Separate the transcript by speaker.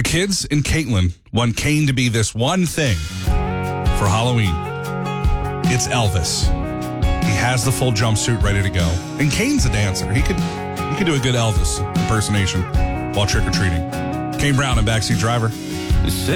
Speaker 1: kids in Caitlin want Kane to be this one thing for Halloween. It's Elvis. He has the full jumpsuit ready to go. And Kane's a dancer. He could do a good Elvis impersonation while trick-or-treating. Kane Brown and Backseat Driver.